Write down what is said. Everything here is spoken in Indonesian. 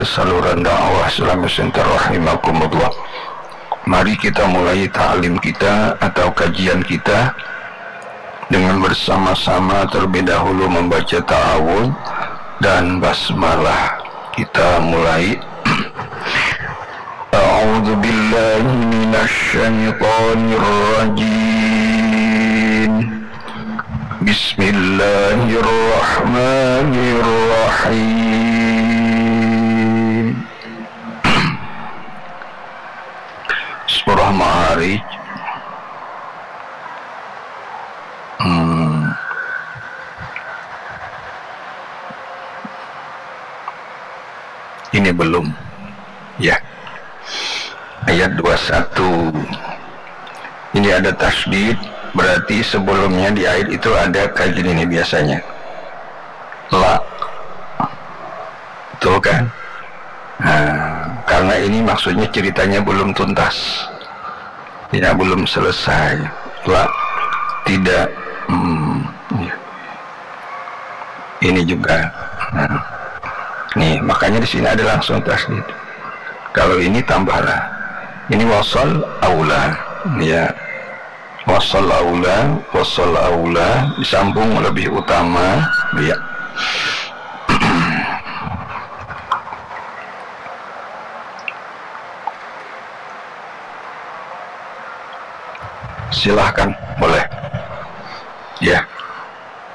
saluran dakwah Islamic Center rahimakumullah. Mari kita mulai ta'lim kita atau kajian kita dengan bersama-sama terlebih dahulu membaca ta'awudz dan basmalah. Kita mulai. A'udzu billahi minasy syaithanir rajim. Bismillahirrahmanirrahim. Surah Ma'arij. Ini belum, ya. Ayat 21. Ini ada tasdid, berarti sebelumnya di ayat itu ada kajian ini biasanya. La, betul kan? Nah, karena ini maksudnya ceritanya belum tuntas, ya, belum selesai. La, tidak. Ya. Ini juga. Nah. Nih, makanya di sini ada langsung tasdid. Kalau ini tambahlah. Ini wasal aula, ya. Wasal aula disambung lebih utama, ya. Silahkan, boleh.